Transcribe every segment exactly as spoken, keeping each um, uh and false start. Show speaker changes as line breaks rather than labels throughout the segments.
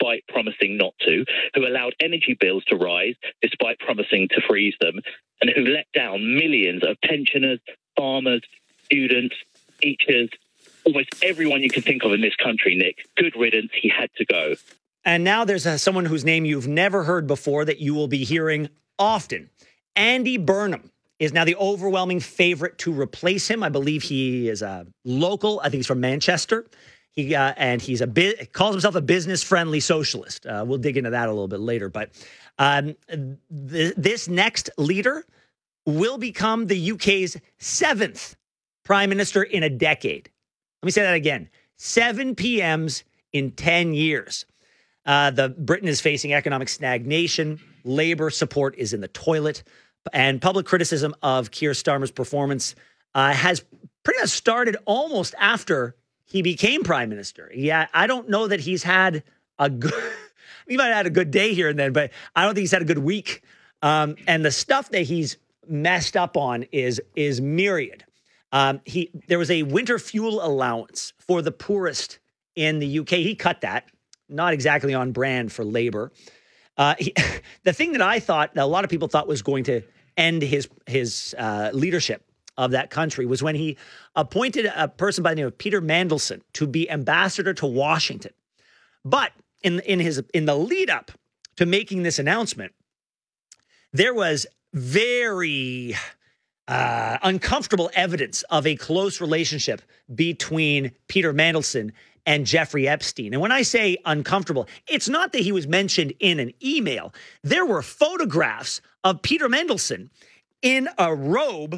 despite promising not to, who allowed energy bills to rise despite promising to freeze them, and who let down millions of pensioners, farmers, students, teachers, almost everyone you can think of in this country, Nick. Good riddance. He had to go.
And now there's a, someone whose name you've never heard before that you will be hearing often. Andy Burnham is now the overwhelming favorite to replace him. I believe he is a local. I think he's from Manchester. He uh, and he's a bit calls himself a business-friendly socialist. Uh, we'll dig into that a little bit later. But um, th- this next leader will become the U K's seventh prime minister in a decade. Let me say that again. Seven P Ms in ten years. Uh, the Britain is facing economic stagnation. Labor support is in the toilet. And public criticism of Keir Starmer's performance uh, has pretty much started almost after he became prime minister. Yeah, I don't know that he's had a good, he might have had a good day here and then, but I don't think he's had a good week. Um, and the stuff that he's messed up on is, is myriad. Um, he, there was a winter fuel allowance for the poorest in the U K. He cut that, not exactly on brand for Labour. Uh, he, the thing that I thought, that a lot of people thought was going to end his, his uh, leadership of that country was when he appointed a person by the name of Peter Mandelson to be ambassador to Washington. But in in his in the lead up to making this announcement, there was very uh, uncomfortable evidence of a close relationship between Peter Mandelson and Jeffrey Epstein. And when I say uncomfortable, it's not that he was mentioned in an email. There were photographs of Peter Mandelson in a robe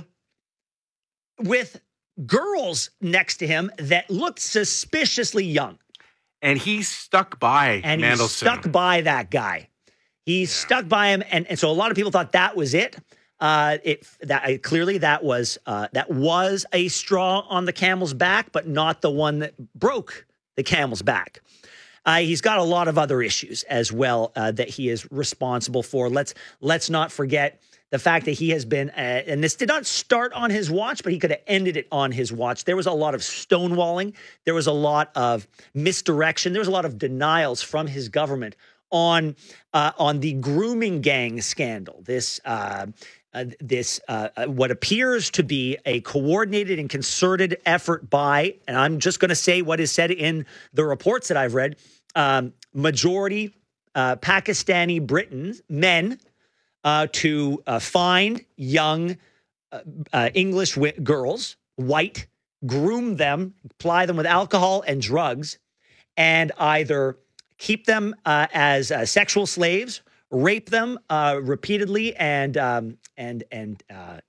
with girls next to him that looked suspiciously young.
And he stuck by
and
Mandelson.
he stuck by that guy. He yeah. stuck by him. And, and so a lot of people thought that was it. Uh, it that uh, clearly that was uh, that was a straw on the camel's back, but not the one that broke the camel's back. Uh, he's got a lot of other issues as well uh, that he is responsible for. Let's let's not forget the fact that he has been, uh, and this did not start on his watch, but he could have ended it on his watch. There was a lot of stonewalling. There was a lot of misdirection. There was a lot of denials from his government on uh, on the grooming gang scandal. This uh, uh, this uh, what appears to be a coordinated and concerted effort by, and I'm just going to say what is said in the reports that I've read, um, majority uh, Pakistani Britons, men, Uh, to uh, find young uh, uh, English w- girls, white, groom them, ply them with alcohol and drugs, and either keep them uh, as uh, sexual slaves, rape them uh, repeatedly, and um, and and uh,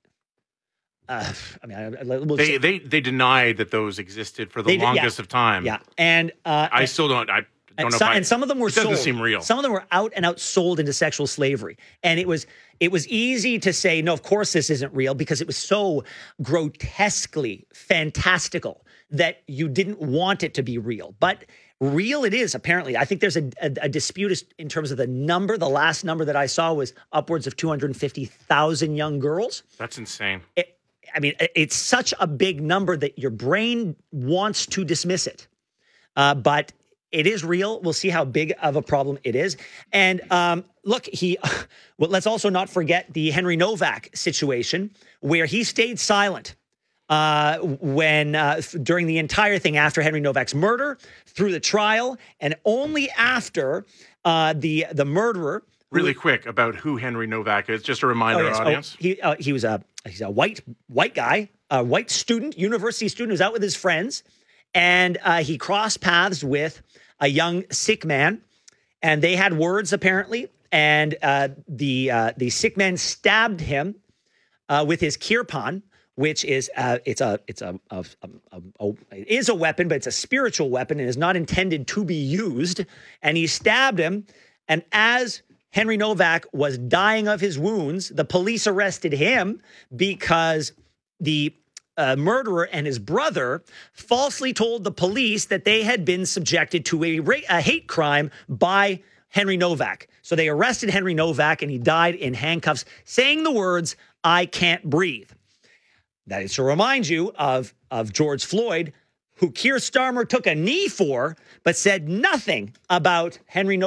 uh, I mean, I, I, we'll
they
say,
they they denied that those existed for the
did,
longest
yeah,
of time.
Yeah, and uh,
I
and,
still don't. I.
And,
Don't know
so,
if I,
and some of them were
it doesn't
sold.
seem real.
Some of them were out and out sold into sexual slavery. And it was it was easy to say, no, of course this isn't real, because it was so grotesquely fantastical that you didn't want it to be real. But real it is, apparently. I think there's a, a, a dispute in terms of the number. The last number that I saw was upwards of two hundred fifty thousand young girls.
That's insane.
It, I mean, it's such a big number that your brain wants to dismiss it. Uh, but it is real. We'll see how big of a problem it is. And um, look, he. Well, let's also not forget the Henry Novak situation, where he stayed silent uh, when uh, during the entire thing after Henry Novak's murder, through the trial, and only after uh, the the murderer.
Really who, quick about who Henry Novak is, just to remind oh, our yes. audience.
Oh, he uh, he was a he's a white white guy, a white student, university student who's out with his friends. And uh, he crossed paths with a young Sikh man, and they had words apparently. And uh, the uh, the Sikh man stabbed him uh, with his kirpan, which is uh, it's a it's a, a, a, a, a it is a weapon, but it's a spiritual weapon and is not intended to be used. And he stabbed him, and as Henry Novak was dying of his wounds, the police arrested him because the Uh, murderer and his brother falsely told the police that they had been subjected to a, ra- a hate crime by Henry Novak. So they arrested Henry Novak, and he died in handcuffs, saying the words, "I can't breathe." That is to remind you of, of George Floyd, who Keir Starmer took a knee for, but said nothing about Henry Novak.